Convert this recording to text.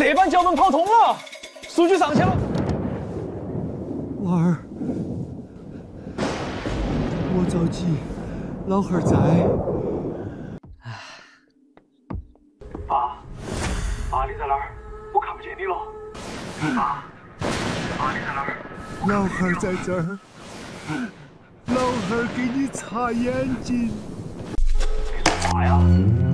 这班脚本跑通了，数据上去了。 娃儿，莫着急，老汉儿在。 爸，你在哪儿？我看不见你了。爸，你在哪儿？ 老汉儿在这儿，老汉儿给你擦眼睛。 你说啥呀？